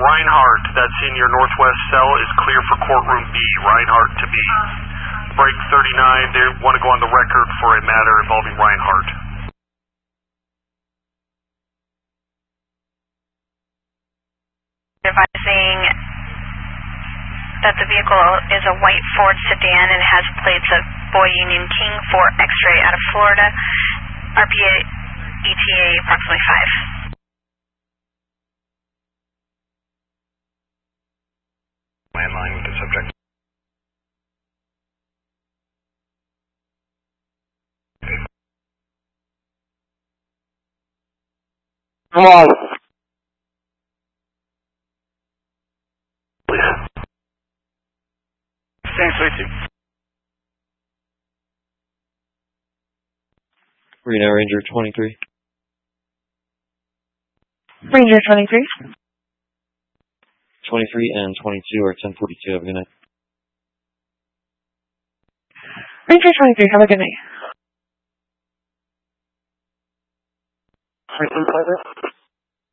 Reinhardt, that's in your northwest cell, is clear for courtroom B. Reinhardt to B. Break 39, they want to go on the record for a matter involving Reinhardt. Advising that the vehicle is a white Ford sedan and has plates of Boy Union King 4 X-ray out of Florida. RPA ETA approximately 5. Landline with the subject. Come on. Same switching. Reno Ranger 23. Ranger 23. 23 and 22 are 1042. Have a good night. Ranger 23, have a good night.